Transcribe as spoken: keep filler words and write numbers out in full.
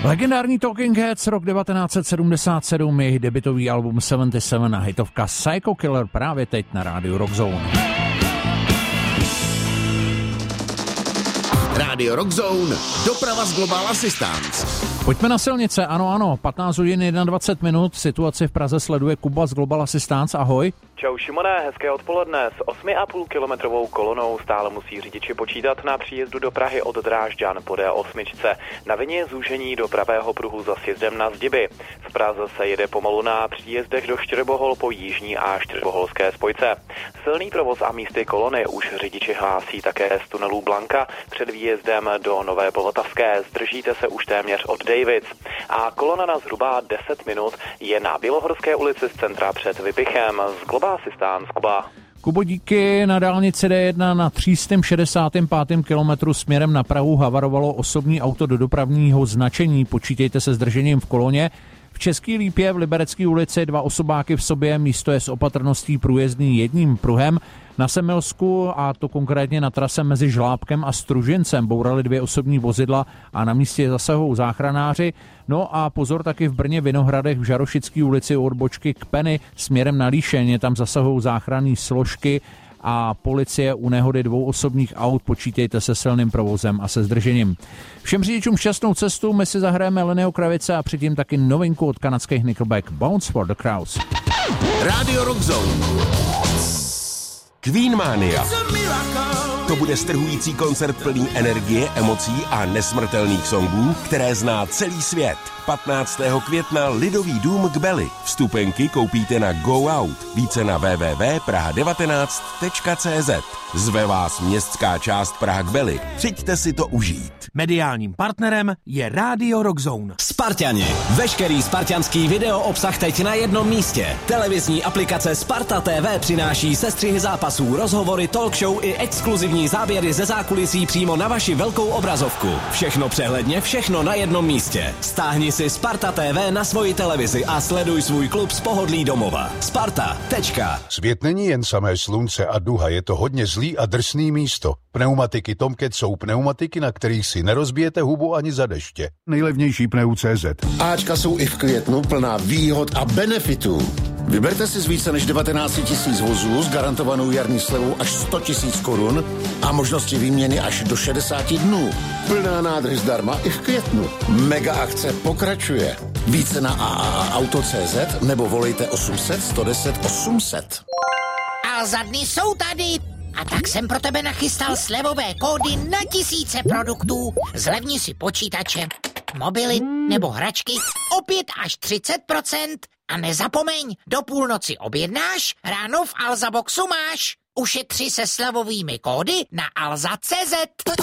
Legendární Talking Heads, rok devatenáct set sedmdesát sedm, jejich debutový album sedmdesát sedm a hitovka Psycho Killer právě teď na rádiu Rockzone. Rádio Rockzone, doprava z Global Assistance. Pojďme na silnice, ano, ano, patnáct hodin dvacet jedna minut, situaci v Praze sleduje Kuba z Global Assistance, ahoj. Čau Šimone, hezké odpoledne. S osmi a půl kilometrovou kolonou stále musí řidiči počítat na příjezdu do Prahy od Drážďan po D osm. Na vině je zúžení do pravého pruhu za sjezdem na Zdiby. V Praze se jede pomalu na příjezdech do Štěrbohol po jižní a štěrboholské spojce. Silný provoz a místy kolony už řidiči hlásí také z tunelů Blanka před výjezdem do Nové Povltavské. Zdržíte se už téměř od Davids. A kolona na zhruba deset minut je na Bělohorské ulici z centra před Vypichem. Z Global Assistance, Kuba. Kubo, díky. Na dálnici D jedna na tři sta šedesátém pátém kilometru směrem na Prahu havarovalo osobní auto do dopravního značení. Počítejte se zdržením v koloně. V Český Lípě v Liberecké ulici dva osobáky v sobě, místo je s opatrností průjezdný jedním pruhem. Na Semilsku, a to konkrétně na trase mezi Žlábkem a Stružincem, bourali dvě osobní vozidla a na místě zasahují záchranáři. No a pozor, taky v Brně Vinohradech v Žarošické ulici od bočky k Peny směrem na Líšeň, tam zasahují záchranné složky a policie u nehody dvou osobních aut. Počítejte se silným provozem a se zdržením. Všem řidičům šťastnou cestu, my si zahrajeme Lennyho Kravice a předtím taky novinku od kanadských Nickelback, Bounce for the Crowds. Rádio Rockzone. Queen Mania. To bude strhující koncert plný energie, emocí a nesmrtelných songů, které zná celý svět. patnáctého května Lidový dům k Beli. Vstupenky koupíte na Go Out. Více na w w w tečka praha devatenáct tečka c z. Zve vás městská část Praha k Beli. Přijďte si to užít. Mediálním partnerem je Rádio Rockzone. Sparťani. Veškerý spartianský video obsah teď na jednom místě. Televizní aplikace Sparta T V přináší sestřihy zápasů, rozhovory, talk show i exkluzivní záběry ze zákulisí přímo na vaši velkou obrazovku. Všechno přehledně, všechno na jednom místě. Stáhni si Sparta T V na svoji televizi a sleduj svůj klub z pohodlí domova. Sparta. Tečka. Svět není jen samé slunce a duha, je to hodně zlý a drsný místo. Pneumatiky Tomcat jsou pneumatiky, na kterých si nerozbijete hubu ani za deště. Nejlevnější pneu tečka cé zet. Ačka jsou i v květnu plná výhod a benefitů. Vyberte si z více než devatenáct tisíc vozů s garantovanou jarní slevou až sto tisíc korun a možnosti výměny až do šedesáti dnů. Plná nádrž zdarma i v květnu. Mega akce pokračuje. Více na a a a auto tečka cé zet nebo volejte osm set sto deset osm set. A za dny jsou tady. A tak jsem pro tebe nachystal slevové kódy na tisíce produktů. Zlevni si počítače, mobily nebo hračky o pět až třicet procent. A nezapomeň, do půlnoci objednáš, ráno v Alza Boxu máš. Ušetři se slevovými kódy na alza tečka cé zet.